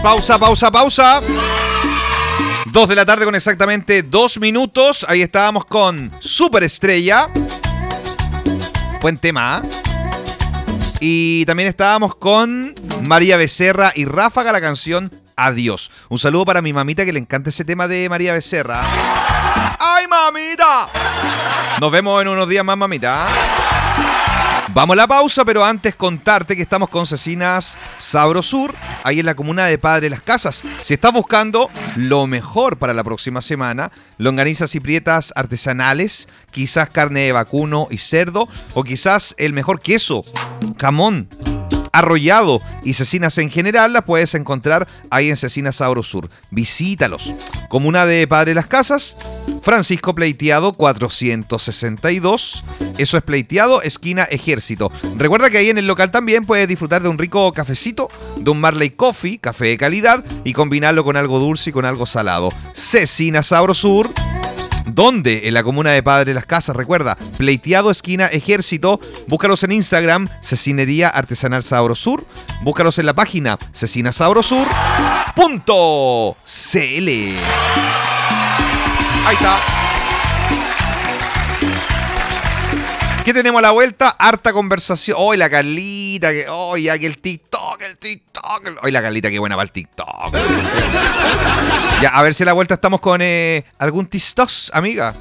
Pausa. 2 de la tarde con exactamente 2 minutos. Ahí estábamos con Superestrella. Buen tema, ¿eh? Y también estábamos con María Becerra y Ráfaga, la canción Adiós. Un saludo para mi mamita que le encanta ese tema de María Becerra. ¡Ay, mamita! Nos vemos en unos días más, mamita. Vamos a la pausa, pero antes contarte que estamos con Cecinas Sabrosur, ahí en la comuna de Padre Las Casas. Si estás buscando lo mejor para la próxima semana, longanizas y prietas artesanales, quizás carne de vacuno y cerdo, o quizás el mejor queso, jamón, arrollado y cecinas en general, las puedes encontrar ahí en Cecinas Sabrosur. Visítalos. Comuna de Padre Las Casas, Francisco Pleiteado 462. Eso es Pleiteado, esquina Ejército. Recuerda que ahí en el local también puedes disfrutar de un rico cafecito, de un Marley Coffee, café de calidad, y combinarlo con algo dulce y con algo salado. Cecinas Sabrosur. ¿Dónde? En la comuna de Padre Las Casas. Recuerda, Pleiteado, esquina Ejército. Búscalos en Instagram, Cecinería Artesanal Sabrosur. Búscalos en la página cecinasabrosur.cl. Ahí está. ¿Qué tenemos a la vuelta? Harta conversación. ¡Hoy la Carlita! ¡Hoy aquel TikTok! ¡Hoy la Carlita! ¡Qué buena para el TikTok! Ya, a ver si a la vuelta estamos con algún TikTok, amiga.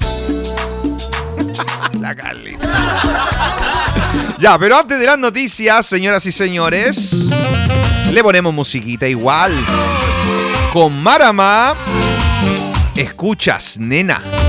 La Carlita. Ya, pero antes de las noticias, señoras y señores, le ponemos musiquita igual. Con Marama, escuchas, nena.